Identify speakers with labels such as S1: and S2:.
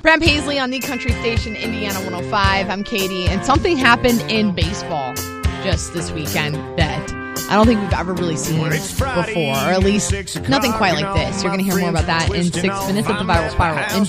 S1: Brad Paisley on the country station, Indiana 105. I'm Katie, and something happened in baseball just this weekend that I don't think we've ever really seen before, or at least nothing quite like this. You're going to hear more about that in 6 minutes at the Viral Spiral. Enjoy.